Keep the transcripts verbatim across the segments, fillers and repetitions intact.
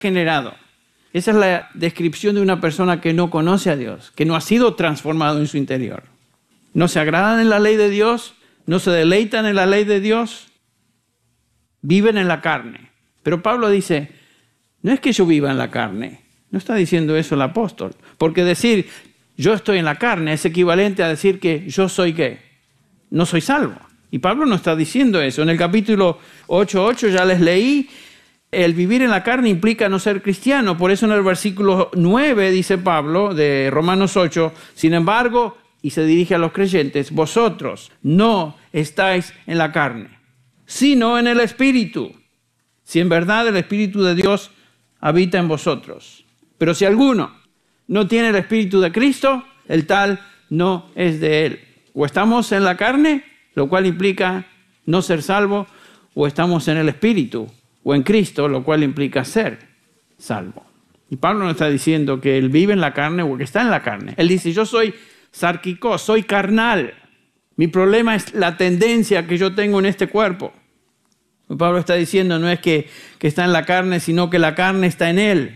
generado. Esa es la descripción de una persona que no conoce a Dios, que no ha sido transformado en su interior. No se agradan en la ley de Dios, no se deleitan en la ley de Dios, viven en la carne. Pero Pablo dice, no es que yo viva en la carne, no está diciendo eso el apóstol, porque decir yo estoy en la carne es equivalente a decir que yo soy ¿qué? No soy salvo. Y Pablo no está diciendo eso. En el capítulo ocho ocho ya les leí, el vivir en la carne implica no ser cristiano. Por eso en el versículo nueve dice Pablo de Romanos ocho, sin embargo, y se dirige a los creyentes, vosotros no estáis en la carne, sino en el Espíritu, si en verdad el Espíritu de Dios habita en vosotros. Pero si alguno no tiene el Espíritu de Cristo, el tal no es de él. O estamos en la carne, lo cual implica no ser salvo, o estamos en el Espíritu, o en Cristo, lo cual implica ser salvo. Y Pablo no está diciendo que él vive en la carne o que está en la carne. Él dice, yo soy sárquico, soy carnal. Mi problema es la tendencia que yo tengo en este cuerpo. Lo que Pablo está diciendo no es que, que está en la carne, sino que la carne está en él.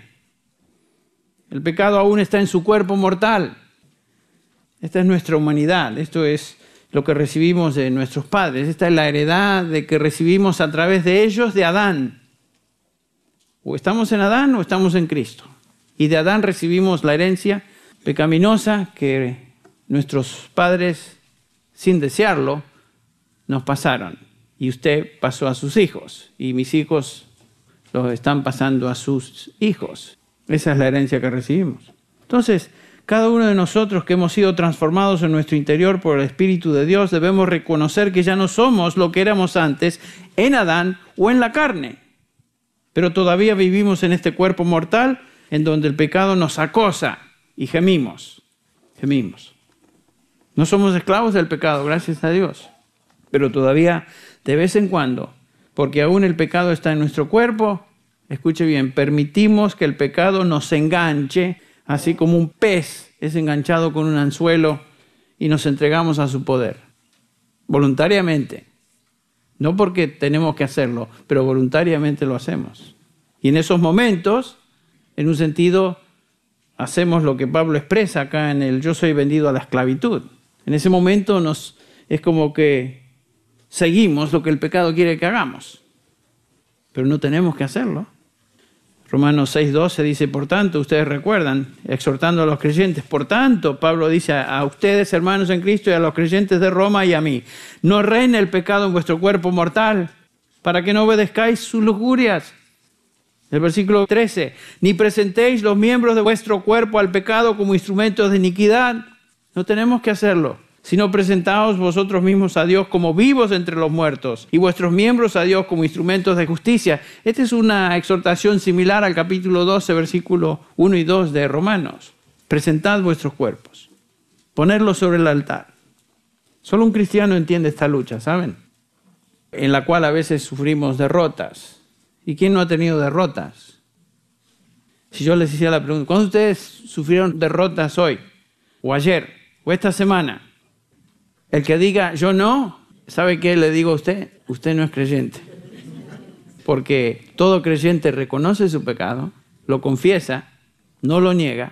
El pecado aún está en su cuerpo mortal. Esta es nuestra humanidad. Esto es lo que recibimos de nuestros padres. Esta es la heredad de que recibimos a través de ellos de Adán. O estamos en Adán o estamos en Cristo. Y de Adán recibimos la herencia pecaminosa que nuestros padres, sin desearlo, nos pasaron. Y usted pasó a sus hijos. Y mis hijos los están pasando a sus hijos. Esa es la herencia que recibimos. Entonces, cada uno de nosotros que hemos sido transformados en nuestro interior por el Espíritu de Dios, debemos reconocer que ya no somos lo que éramos antes en Adán o en la carne. Pero todavía vivimos en este cuerpo mortal en donde el pecado nos acosa y gemimos, gemimos. No somos esclavos del pecado, gracias a Dios. Pero todavía de vez en cuando, porque aún el pecado está en nuestro cuerpo, escuche bien, permitimos que el pecado nos enganche, así como un pez es enganchado con un anzuelo y nos entregamos a su poder. Voluntariamente. No porque tenemos que hacerlo, pero voluntariamente lo hacemos. Y en esos momentos, en un sentido, hacemos lo que Pablo expresa acá en el yo soy vendido a la esclavitud. En ese momento nos, es como que seguimos lo que el pecado quiere que hagamos. Pero no tenemos que hacerlo. Romanos seis doce dice, por tanto, ustedes recuerdan, exhortando a los creyentes, por tanto, Pablo dice a, a ustedes, hermanos en Cristo, y a los creyentes de Roma y a mí, no reine el pecado en vuestro cuerpo mortal, para que no obedezcáis sus lujurias. El versículo trece, ni presentéis los miembros de vuestro cuerpo al pecado como instrumentos de iniquidad. No tenemos que hacerlo, sino presentaos vosotros mismos a Dios como vivos entre los muertos y vuestros miembros a Dios como instrumentos de justicia. Esta es una exhortación similar al capítulo doce, versículo uno y dos de Romanos. Presentad vuestros cuerpos, ponerlos sobre el altar. Solo un cristiano entiende esta lucha, ¿saben? En la cual a veces sufrimos derrotas. ¿Y quién no ha tenido derrotas? Si yo les hiciera la pregunta, ¿cuándo ustedes sufrieron derrotas hoy? ¿O ayer? ¿O esta semana? El que diga, yo no, ¿sabe qué le digo a usted? Usted no es creyente. Porque todo creyente reconoce su pecado, lo confiesa, no lo niega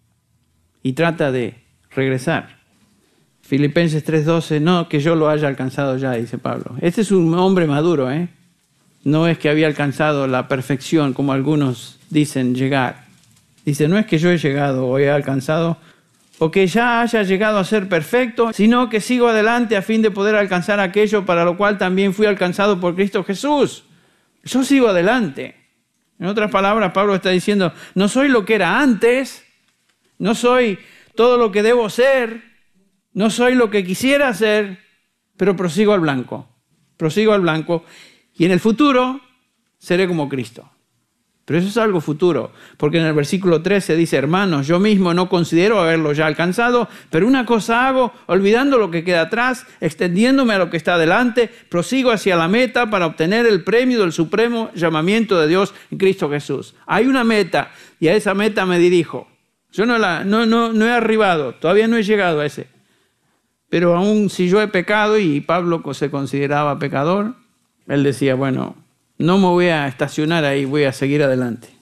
y trata de regresar. Filipenses tres doce, no que yo lo haya alcanzado ya, dice Pablo. Este es un hombre maduro, ¿eh? No es que había alcanzado la perfección, como algunos dicen llegar. Dice, no es que yo he llegado o he alcanzado o que ya haya llegado a ser perfecto, sino que sigo adelante a fin de poder alcanzar aquello para lo cual también fui alcanzado por Cristo Jesús. Yo sigo adelante. En otras palabras, Pablo está diciendo, no soy lo que era antes, no soy todo lo que debo ser, no soy lo que quisiera ser, pero prosigo al blanco, prosigo al blanco, y en el futuro seré como Cristo. Pero eso es algo futuro, porque en el versículo trece dice, hermanos, yo mismo no considero haberlo ya alcanzado, pero una cosa hago, olvidando lo que queda atrás, extendiéndome a lo que está adelante, prosigo hacia la meta para obtener el premio del supremo llamamiento de Dios en Cristo Jesús. Hay una meta, y a esa meta me dirijo. Yo no, la, no, no, no he arribado, todavía no he llegado a ese. Pero aún si yo he pecado, y Pablo se consideraba pecador, él decía, bueno, no me voy a estacionar ahí, voy a seguir adelante.